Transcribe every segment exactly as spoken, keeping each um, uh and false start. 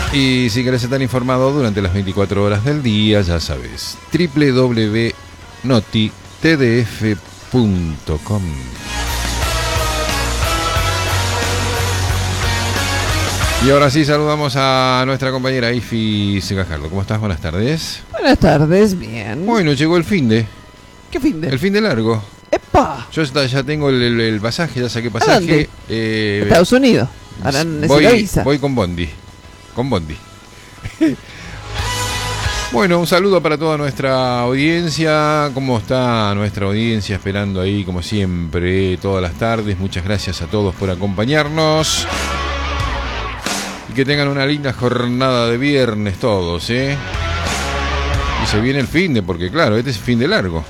Y si querés estar informado durante las veinticuatro horas del día, ya sabes, doble u doble u doble u punto noti t d f punto com. Y ahora sí saludamos a nuestra compañera Ifi Segajardo. ¿Cómo estás? Buenas tardes. Buenas tardes, bien. Bueno, llegó el fin de. ¿Qué fin de? El fin de largo. ¡Epa! Yo ya, ya tengo el, el, el pasaje, ya saqué pasaje. ¿A dónde? Eh, Estados Unidos. Ahora necesito voy, visa. voy con Bondi. Con Bondi. Bueno, un saludo para toda nuestra audiencia. ¿Cómo está nuestra audiencia? Esperando ahí, como siempre, todas las tardes. Muchas gracias a todos por acompañarnos. Y que tengan una linda jornada de viernes todos, ¿eh? Y se viene el fin de, porque claro, este es fin de largo.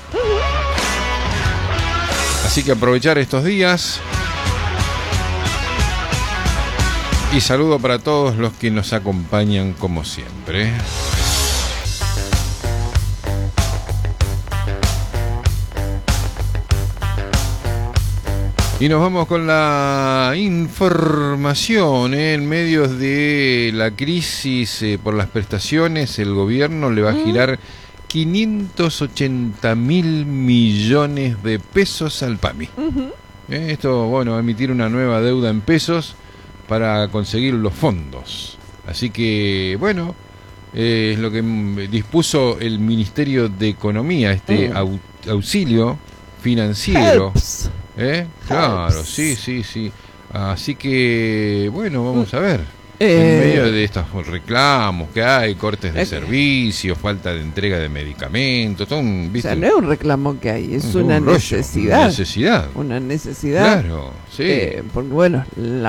Así que aprovechar estos días. Y saludo para todos los que nos acompañan como siempre. Y nos vamos con la información, ¿eh? En medio de la crisis eh, por las prestaciones, el gobierno le va a girar quinientos ochenta mil millones de pesos al PAMI. Uh-huh. ¿Eh? Esto, bueno, va a emitir una nueva deuda en pesos para conseguir los fondos. Así que, bueno, eh, es lo que dispuso el Ministerio de Economía, este uh. au auxilio financiero. Helps. ¿Eh? Claro, sí, sí, sí. Así que, bueno, vamos a ver. Eh, en medio de estos reclamos que hay, cortes de eh, servicios, falta de entrega de medicamentos, todo un, ¿viste? O sea, no es un reclamo que hay, es un una rollo, necesidad. Una necesidad. Una necesidad. Claro, sí. Eh, porque, bueno,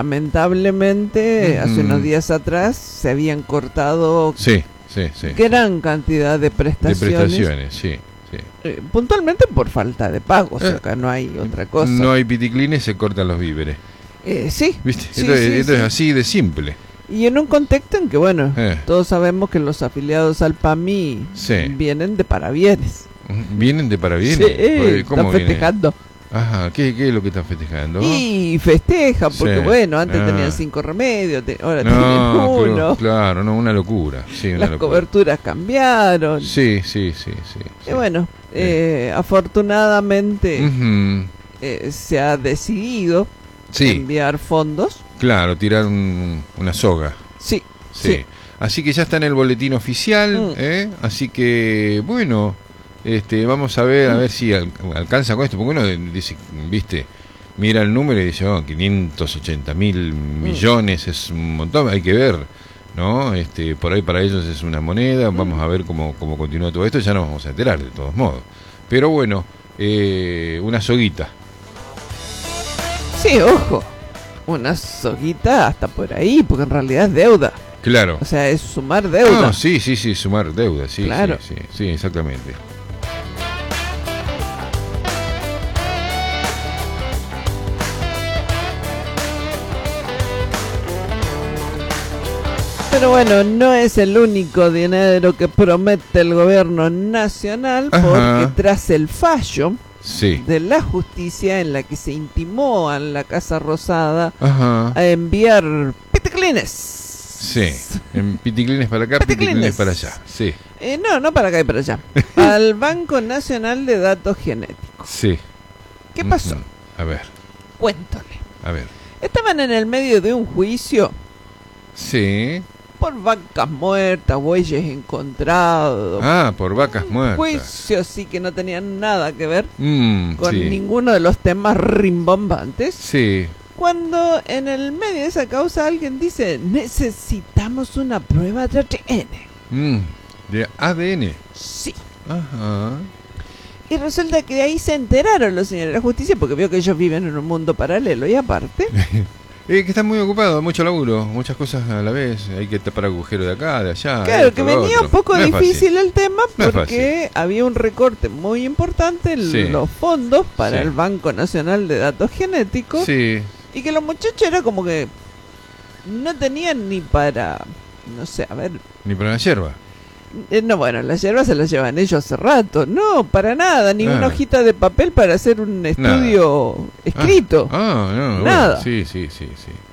lamentablemente, mm. hace unos días atrás se habían cortado sí, sí, sí, gran cantidad de prestaciones. De prestaciones, sí. Sí. Eh, puntualmente por falta de pagos, eh, acá no hay otra cosa. No hay piticlines, se cortan los víveres. Eh, sí. ¿Viste? Sí, esto sí, es, esto sí. es así de simple. Y en un contexto en que, bueno, eh. todos sabemos que los afiliados al PAMI sí. vienen de parabienes. ¿Vienen de parabienes? Sí, ¿Cómo están festejando. Viene? Ajá, ¿qué, ¿qué es lo que están festejando? Y festeja, porque sí. bueno, antes ah. tenían cinco remedios, te, ahora no, tienen uno. Claro, no, una locura. Sí, una Las locura. coberturas cambiaron. Sí, sí, sí, sí. Y sí. bueno, sí. Eh, afortunadamente uh-huh. eh, se ha decidido sí. enviar fondos. Claro, tirar un, una soga. Sí, sí, sí. Así que ya está en el boletín oficial, mm. ¿eh? Así que, bueno... Este, vamos a ver, a ver si al, alcanza con esto, porque uno dice, viste, mira el número y dice, oh, quinientos ochenta mil millones, es un montón, hay que ver, ¿no? Este, por ahí para ellos es una moneda, vamos a ver cómo, cómo continúa todo esto, ya nos vamos a enterar de todos modos. Pero bueno, eh, una soguita. Sí, ojo, una soguita hasta por ahí, porque en realidad es deuda. Claro. O sea, es sumar deuda. No, sí, sí, sí, sumar deuda, sí, claro. sí, sí, sí, exactamente. Pero bueno, no es el único dinero que promete el gobierno nacional, Ajá. porque tras el fallo sí. de la justicia en la que se intimó a la Casa Rosada Ajá. a enviar piticlines. Sí, en piticlines para acá, piticlines para allá. Sí. Eh, no, no para acá y para allá. Al Banco Nacional de Datos Genéticos. Sí. ¿Qué pasó? Uh-huh. A ver. Cuéntale. A ver. Estaban en el medio de un juicio. Sí. Por vacas muertas, bueyes encontrados. Ah, por vacas muertas. Juicios sí que no tenían nada que ver mm, con sí. ninguno de los temas rimbombantes. Sí. Cuando en el medio de esa causa alguien dice, necesitamos una prueba de A D N. Mm, ¿de A D N? Sí. Ajá. Y resulta que de ahí se enteraron los señores de la justicia, porque vio que ellos viven en un mundo paralelo. Y aparte... Eh, que están muy ocupados, mucho laburo, muchas cosas a la vez, hay que tapar agujeros de acá, de allá. Claro, esto, que venía otro. un poco no difícil el tema no porque había un recorte muy importante en sí. los fondos para sí. el Banco Nacional de Datos Genéticos. Sí. Y que los muchachos era como que no tenían ni para, no sé, a ver... Ni para la yerba. Eh, no, bueno, las hierbas se las llevan ellos hace rato. No, para nada, ni ah. una hojita de papel para hacer un estudio nada. escrito. Ah, ah no, nada. Bueno, sí, sí, sí, sí.